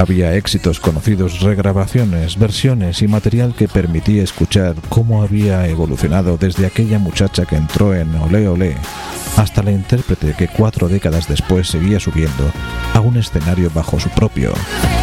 Había éxitos conocidos, regrabaciones, versiones y material que permitía escuchar cómo había evolucionado desde aquella muchacha que entró en Olé Olé hasta la intérprete que 4 décadas después seguía subiendo a un escenario bajo su propio